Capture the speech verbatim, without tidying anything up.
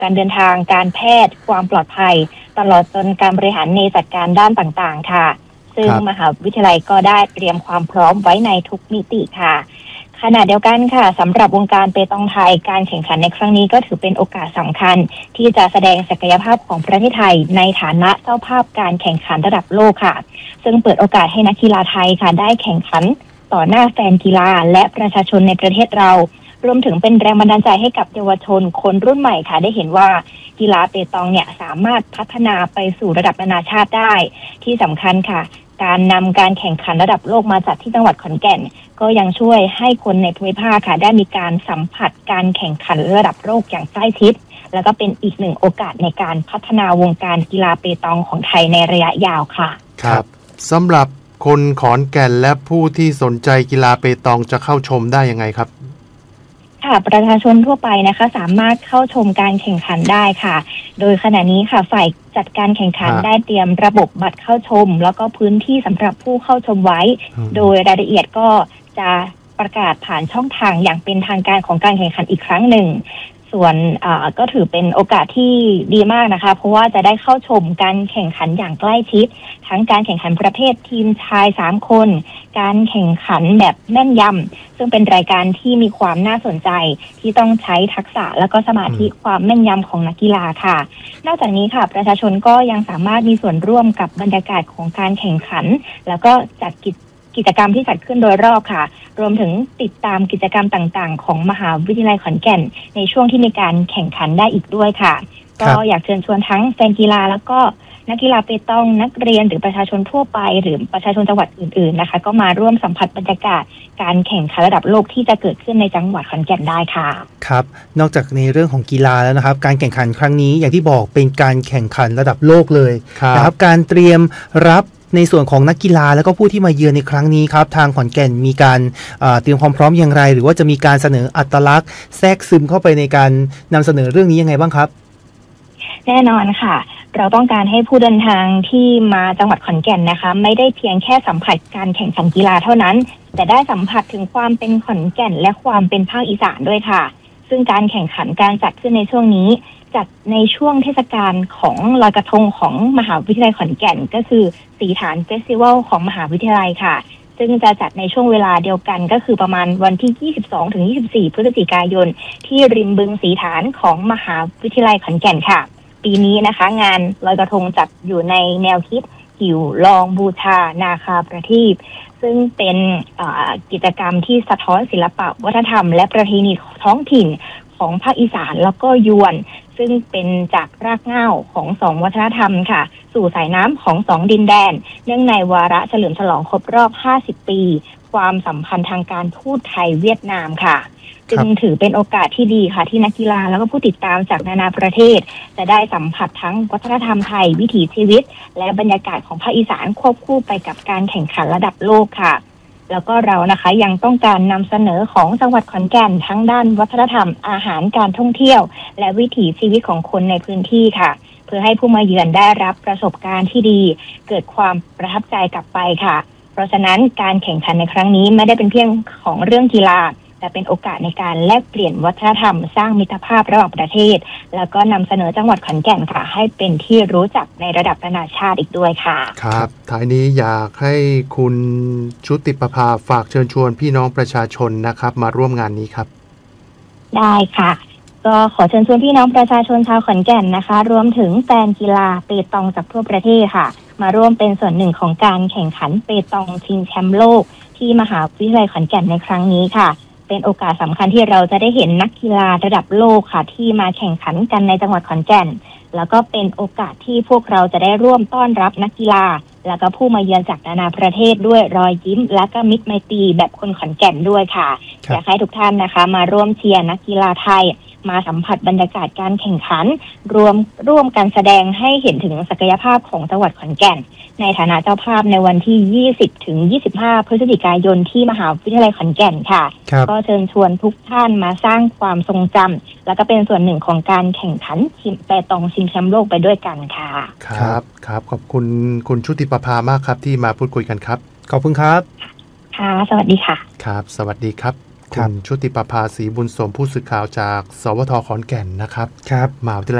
การเดินทางการแพทย์ความปลอดภัยตลอดจนการบริหารในจัดการด้านต่างๆค่ะซึ่งมหาวิทยาลัยก็ได้เตรียมความพร้อมไว้ในทุกมิติค่ะขณะเดียวกันค่ะสำหรับวงการเปตองไทยการแข่งขันในครั้งนี้ก็ถือเป็นโอกาสสำคัญที่จะแสดงศักยภาพของประเทศไทยในฐานะเจ้าภาพการแข่งขันระดับโลกค่ะซึ่งเปิดโอกาสให้นักกีฬาไทยค่ะได้แข่งขันต่อหน้าแฟนกีฬาและประชาชนในประเทศเรารวมถึงเป็นแรงบันดาลใจให้กับเยาวชนคนรุ่นใหม่ค่ะได้เห็นว่ากีฬาเปตองเนี่ยสามารถพัฒนาไปสู่ระดับนานาชาติได้ที่สำคัญค่ะการนำการแข่งขันระดับโลกมาจัดที่จังหวัดขอนแก่นก็ยังช่วยให้คนในภูมิภาคค่ะได้มีการสัมผัสการแข่งขันระดับโลกอย่างใกล้ชิดแล้วก็เป็นอีกหนึ่งโอกาสในการพัฒนาวงการกีฬาเปตองของไทยในระยะยาวค่ะครับสำหรับคนขอนแก่นและผู้ที่สนใจกีฬาเปตองจะเข้าชมได้ยังไงครับค่ะประชาชนทั่วไปนะคะสามารถเข้าชมการแข่งขันได้ค่ะโดยขณะนี้ค่ะฝ่ายจัดการแข่งขันได้เตรียมระบบบัตรเข้าชมแล้วก็พื้นที่สำหรับผู้เข้าชมไว้โดยรายละเอียดก็จะประกาศผ่านช่องทางอย่างเป็นทางการของการแข่งขันอีกครั้งหนึ่งส่วนก็ถือเป็นโอกาสที่ดีมากนะคะเพราะว่าจะได้เข้าชมการแข่งขันอย่างใกล้ชิดทั้งการแข่งขันประเภททีมชายสามคนการแข่งขันแบบแม่นยำซึ่งเป็นรายการที่มีความน่าสนใจที่ต้องใช้ทักษะและก็สมาธิความแม่นยำของนักกีฬาค่ะนอกจากนี้ค่ะประชาชนก็ยังสามารถมีส่วนร่วมกับบรรยากาศของการแข่งขันแล้วก็จัดกิจกิจกรรมที่จัดขึ้นโดยรอบค่ะรวมถึงติดตามกิจกรรมต่างๆของมหาวิทยาลัยขอนแก่นในช่วงที่มีการแข่งขันได้อีกด้วยค่ะก็อยากเชิญชวนทั้งแฟนกีฬาแล้วก็นักกีฬาเปตองนักเรียนหรือประชาชนทั่วไปหรือประชาชนจังหวัดอื่นๆนะคะก็มาร่วมสัมผัสบรรยากาศการแข่งขันระดับโลกที่จะเกิดขึ้นในจังหวัดขอนแก่นได้ค่ะครับนอกจากในเรื่องของกีฬาแล้วนะครับการแข่งขันครั้งนี้อย่างที่บอกเป็นการแข่งขันระดับโลกเลยนะครับการเตรียมรับในส่วนของนักกีฬาแล้วก็ผู้ที่มาเยือนในครั้งนี้ครับทางขอนแก่นมีการเตรียมความพร้อมอย่างไรหรือว่าจะมีการเสนออัตลักษณ์แทรกซึมเข้าไปในการนำเสนอเรื่องนี้ยังไงบ้างครับแน่นอนค่ะเราต้องการให้ผู้เดินทางที่มาจังหวัดขอนแก่นนะคะไม่ได้เพียงแค่สัมผัสการแข่งขันกีฬาเท่านั้นแต่ได้สัมผัสถึงความเป็นขอนแก่นและความเป็นภาคอีสานด้วยค่ะซึ่งการแข่งขันการจัดขึ้นในช่วงนี้จัดในช่วงเทศกาลของลอยกระทงของมหาวิทยาลัยขอนแก่นก็คือสีฐานเฟสติวัลของมหาวิทยาลัยค่ะซึ่งจะจัดในช่วงเวลาเดียวกันก็คือประมาณวันที่ยี่สิบสองถึงยี่สิบสี่พฤศจิกายนที่ริมบึงสีฐานของมหาวิทยาลัยขอนแก่นค่ะปีนี้นะคะงานลอยกระทงจัดอยู่ในแนวคิดกิ่วลองบูชานาคาประทีปซึ่งเป็นกิจกรรมที่สะท้อนศิลปะวัฒนธรรมและประเพณีท้องถิ่นของภาคอีสานแล้วก็ยวนซึ่งเป็นจากรากเหง้าของสองวัฒนธรรมค่ะสู่สายน้ำของสองดินแดนเนื่องในวาระเฉลิมฉลองครบรอบห้าสิบปีความสัมพันธ์ทางการทูตไทยเวียดนามค่ะจึงถือเป็นโอกาสที่ดีค่ะที่นักกีฬาแล้วก็ผู้ติดตามจากนานาประเทศจะได้สัมผัสทั้งวัฒนธรรมไทยวิถีชีวิตและบรรยากาศของภาคอีสานควบคู่ไปกับการแข่งขันระดับโลกค่ะแล้วก็เรานะคะยังต้องการนำเสนอของจังหวัดขอนแก่นทั้งด้านวัฒนธรรมอาหารการท่องเที่ยวและวิถีชีวิตของคนในพื้นที่ค่ะเพื่อให้ผู้มาเยือนได้รับประสบการณ์ที่ดีเกิดความประทับใจกลับไปค่ะเพราะฉะนั้นการแข่งขันในครั้งนี้ไม่ได้เป็นเพียงของเรื่องกีฬาแต่เป็นโอกาสในการแลกเปลี่ยนวัฒนธรรมสร้างมิตรภาพระหว่างประเทศแล้วก็นำเสนอจังหวัดขอนแก่นค่ะให้เป็นที่รู้จักในระดับนานาชาติอีกด้วยค่ะครับท้ายนี้อยากให้คุณชุติประภาฝากเชิญชวนพี่น้องประชาชนนะครับมาร่วมงานนี้ครับได้ค่ะก็ขอเชิญชวนพี่น้องประชาชนชาวขอนแก่นนะคะรวมถึงแฟนกีฬาเปตองจากทั่วประเทศค่ะมาร่วมเป็นส่วนหนึ่งของการแข่งขันเปตองชิงแชมป์โลกที่มหาวิทยาลัยขอนแก่นในครั้งนี้ค่ะเป็นโอกาสสำคัญที่เราจะได้เห็นนักกีฬาระดับโลกค่ะที่มาแข่งขันกันในจังหวัดขอนแก่นแล้วก็เป็นโอกาสที่พวกเราจะได้ร่วมต้อนรับนักกีฬาแล้วก็ผู้มาเยือนจากนานาประเทศด้วยรอยยิ้มและก็มิตรไมตรีแบบคนขอนแก่นด้วยค่ะอยากให้ทุกท่านนะคะมาร่วมเชียร์นักกีฬาไทยมาสัมผัสบรรยากาศการแข่งขันรวมร่วมกันแสดงให้เห็นถึงศักยภาพของจังหวัดขอนแก่นในฐานะเจ้าภาพในวันที่ยี่สิบถึงยี่สิบห้าพฤศจิกายนที่มหาวิทยาลัยขอนแก่นค่ะก็เชิญชวนทุกท่านมาสร้างความทรงจำแล้วก็เป็นส่วนหนึ่งของการแข่งขันเปตองชิงแชมป์โลกไปด้วยกันค่ะครับครับขอบคุณคุณชุติประภามากครับที่มาพูดคุยกันครับขอบคุณครับค่ะสวัสดีค่ะครับสวัสดีครับคุณชุติประภาศรีบุญสมผู้สื่อข่าวจากสวทขอนแก่นนะครับครับมหาวิทยาลัย